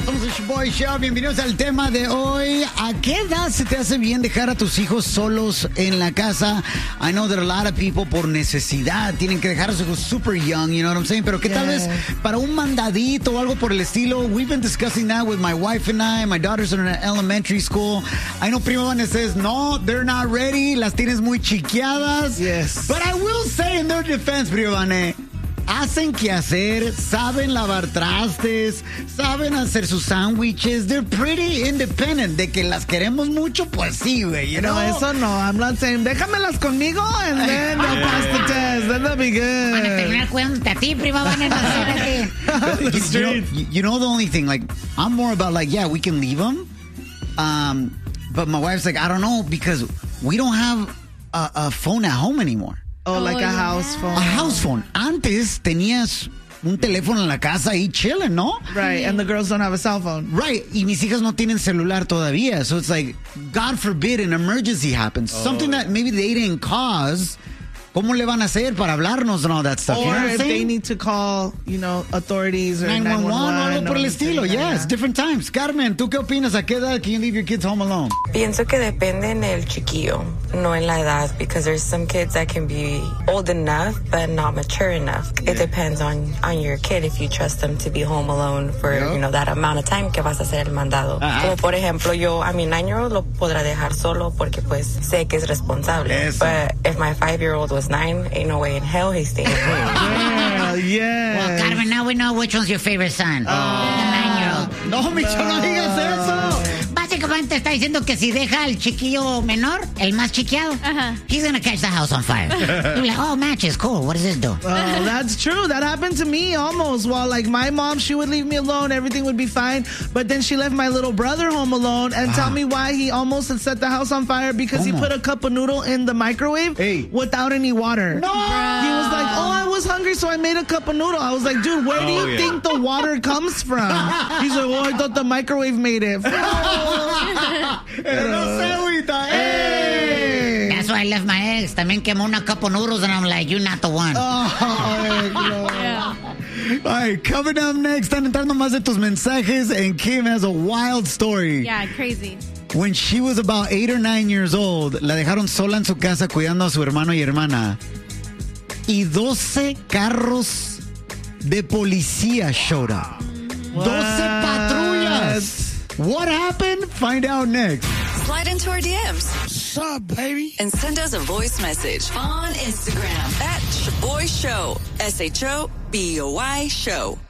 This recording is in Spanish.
Somos el Boy Show, bienvenidos al tema de hoy. ¿A qué edad se te hace bien dejar a tus hijos solos en la casa? I know that a lot of people por necesidad tienen que dejar a sus hijos super young, you know what I'm saying? Pero que tal vez para un mandadito o algo por el estilo. We've been discussing that with my wife and I. My daughters are in elementary school. I know Prima Vane says, no, they're not ready. Las tienes muy chiqueadas. Yes. But I will say in their defense, Prima Vane, hacen que hacer, saben lavar trastes, saben hacer sus sándwiches. They're pretty independent. De que las queremos mucho, pues sí, güey. You know? No, eso no. I'm not saying, déjamelas conmigo and then they'll pass the test. Then they'll be good. Van a terminar cuidándote a ti, Prima Vane. You know the only thing, like, I'm more about like, yeah, we can leave them. But my wife's like, I don't know, because we don't have a phone at home anymore. Oh, like a house phone. A house phone. Antes tenías un teléfono en la casa ahí chilling, ¿no? Right, and the girls don't have a cell phone. Right, y mis hijas no tienen celular todavía. So it's like, God forbid an emergency happens. Something that maybe they didn't cause. ¿Cómo le van a hacer para hablarnos and all that stuff? Or you know what I'm if saying? they need to call, you know, authorities or 911 o algo por el estilo. Yes, Yeah. different times. Carmen, ¿tú qué opinas? ¿A qué edad can you leave your kids home alone? Pienso que depende en el chiquillo, no en la edad, because there's some kids that can be old enough but not mature enough. It depends on your kid if you trust them to be home alone for, you know, that amount of time que vas a hacer el mandado. Como por ejemplo, yo a mi 9-year-old lo podrá dejar solo porque pues sé que es responsable. Eso. But if my 5-year-old was 9, ain't no way in hell he's staying home. Yeah. Well, Carmen, now we know which one's your favorite son. The 9-year-old. No, Micho, no digas eso. Básicamente está diciendo que si deja al chiquillo menor, el más chiqueado, he's gonna catch the house on fire. You'll be like, oh, matches, cool. What does this do? Oh, that's true. That happened to me almost. Well, like my mom, she would leave me alone. Everything would be fine. But then she left my little brother home alone and tell me why he almost had set the house on fire because he put a cup of noodle in the microwave without any water. No! He was like, oh, I was hungry, so I made a cup of noodle. I was like, dude, where do you think the water comes from? He's like, oh, I thought the microwave made it. Pero no sé, ahorita. Hey. That's why I left my ex. También quemó una cup of noodles and I'm like, you're not the one. All right, coming up next, están entrando más de tus mensajes, and Kim has a wild story. Yeah, crazy. When she was about 8 or 9 years old, la dejaron sola en su casa cuidando a su hermano y hermana. Y 12 carros de policía showed up. 12 patrullas. What happened? Find out next. Slide into our DMs. What's up, baby? And send us a voice message on Instagram at Shaboy Show. SHOBOY Show.